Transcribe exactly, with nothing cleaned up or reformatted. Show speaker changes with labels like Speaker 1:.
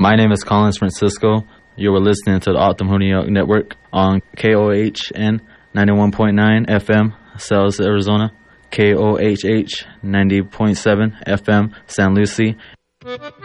Speaker 1: My name is Collins Francisco. You were listening to the Optum Honeyok Network on K O H N ninety-one point nine F M, Sales, Arizona, K O H H ninety point seven F M, San Lucie.